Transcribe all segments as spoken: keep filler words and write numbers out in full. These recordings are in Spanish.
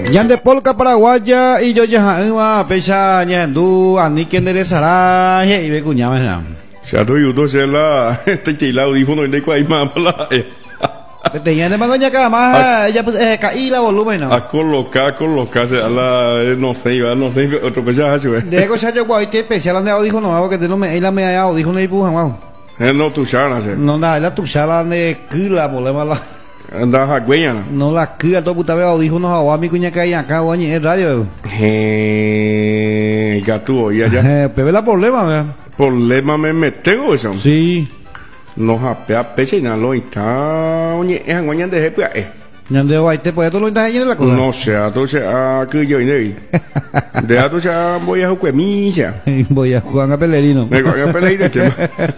Yande polka paraguaya y yo ya iba pecha ñandu ani que enderezará y ve cuñama na. Ya to yuto se la este chila audífono de cuai más la. Tenía de magoña cada más ella pues eh, caí la volumen no. A colocar colocarse a la no sé iba no sé otro pecha hacho. De cosa yo guay te especial de audífono hago que te no me ella me ha audífono y puja mau. Eh no tu chana se. No da la tu sala de kila problema la. Anda hagüeña. No la kila todo puta veo audífonos a mi cuña que hay acá guañi el radio. Eh gato ya ya. Eh pero la problema, ¿verdad? Problema me metego eso. Sí. No hapea peche na lo está oye es guañan de jefe eh. Ñande guay te puede todo lo inda en la cosa. No sé, a tu se a que yo ine. De a tu se voy a jugar misa. Voy a jugar a Pelerino. Me voy a pelear este.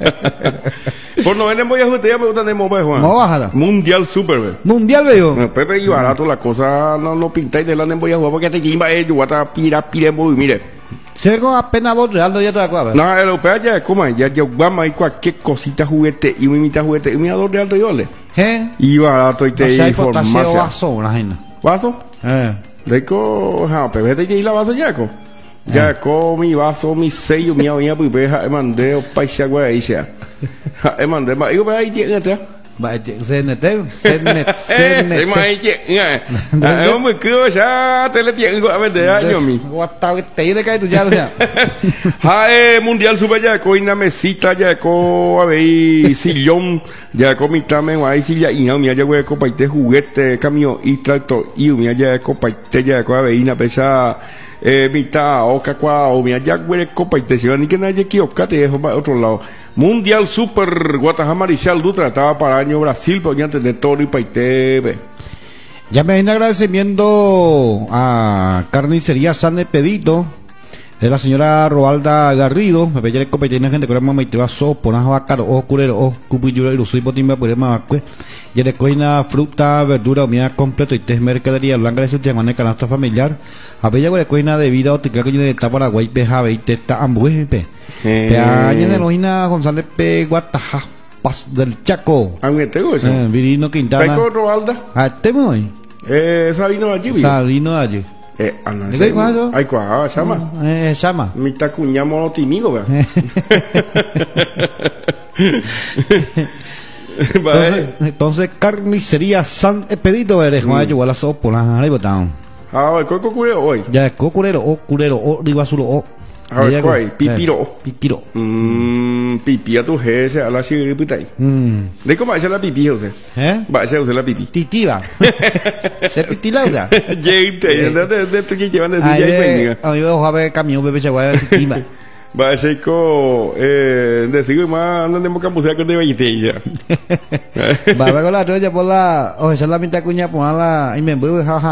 Por no ven voy a jugar, ya me gusta de mover Juan. No bajada. Mundial Super. Mundial veo. Pepe y barato la cosa no lo pintáis de la voy a jugar porque te chimba eh, yo a pira pira muy mire. Llego apenas dos real ya te acuerdas. No, europea ya como ya yo vamos ahí cualquier cosita juguete y me imita juguete y me dos real de yole. ¿Eh? Y barato y te información. Vaso, una gente. ¿Vaso? Eh. Deco, ja, Pepe te lleva vaso yaco. Ya con mi vaso, mi sello, mi avión, pues veja, me mandé o paisa guaisha. Me mandé, me digo, ahí llega. Va, se nete, se nete, se nete. Se me llega. Ah, hombre, creo ya te le tengo a ver de año mi. Guata, te iré caer tu ya, ya. Jae mundial super ya con una mesita ya con a ver sillón ya con mi tame ahí silla y no mi ya güey con paite juguete camión y tractor y mi ya con paite ya con a ver una pesa eh mitad o cacua o mi ya güey con paite si ni que nadie que te dejo para otro lado. Mundial Super Guatajama Maricial Dutra estaba para año Brasil pero ya de todo y paite. Ya me viene agradecimiento a Carnicería San Expedito de la señora Roalda Garrido. Me pedí el competencia gente que era mamá y te va a sopor, una vaca, o curero, o cupillo, y lo soy botimba por el mamacue. Y le coina fruta, verdura, comida completo y tres mercadería blanca de su tiamane canasta familiar. A bella le coina de vida o te creo que yo está Paraguay, peja, veinte, está ambuje, pe. Pe año de Lojina González Pe Guataja. Paz del Chaco. Aunque tengo eso. Eh, Virino Quintana. ¿Peco Roalda? Ah, te voy. Eh, Sabino de allí. Sabino de allí. Eh, ana. ¿De cuándo? Ay, cuá, llama. Eh, llama. Mi tacuñamo timigo, ¿verdad? Entonces, entonces carnicería San Expedito, eres Juan yo a la sopa, la botón. Ah, el coco curero hoy. Ya es cocurero o curero o ribasulo o. A ver, ¿cuál? Pipiro. Pipiro. Mmm, pipi a tu jefe, a la chiripita. Mmm. ¿De cómo va a ser la pipi, José? ¿Eh? Va a ser usted la pipi. Titiva. ¿Se titilauda? Gente, de tu que llevan de día y bendiga. A mí me voy a ver camión, bebé, se va a ver titiva. Va a ser con, eh, decir más, no tenemos que musea con de veinte. Va a ver con la troya por la, o esa es la mitad cuña, ponerla, y me voy, jaja.